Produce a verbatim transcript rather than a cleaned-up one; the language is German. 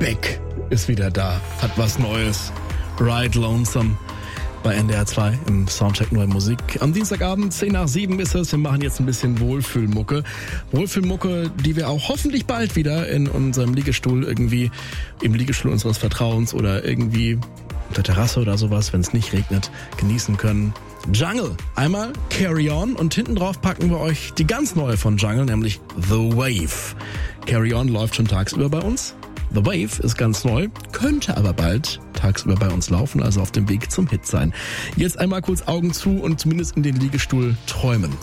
Beck ist wieder da, hat was Neues. Ride Lonesome bei N D R zwei im Soundcheck Neue Musik. Am Dienstagabend, zehn nach sieben ist es. Wir machen jetzt ein bisschen Wohlfühlmucke. Wohlfühlmucke, die wir auch hoffentlich bald wieder in unserem Liegestuhl irgendwie, im Liegestuhl unseres Vertrauens oder irgendwie auf der Terrasse oder sowas, wenn es nicht regnet, genießen können. Jungle. Einmal Carry On und hinten drauf packen wir euch die ganz neue von Jungle, nämlich The Wave. Carry On läuft schon tagsüber bei uns. The Wave ist ganz neu, könnte aber bald tagsüber bei uns laufen, also auf dem Weg zum Hit sein. Jetzt einmal kurz Augen zu und zumindest in den Liegestuhl träumen.